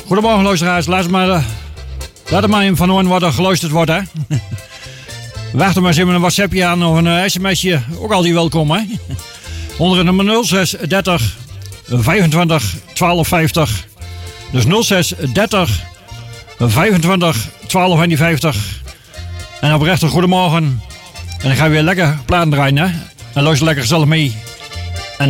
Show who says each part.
Speaker 1: Goedemorgen luisteraars, laat er maar in van horen wat er geluisterd wordt, hè. Wacht er maar eens even een WhatsAppje aan of een sms'je, ook altijd welkom, hè. Onder het nummer 06 30 25 12 50. Dus 06 30 25 12 50. En oprecht een goedemorgen. En dan gaan we weer lekker platen draaien, hè. En luister lekker zelf mee.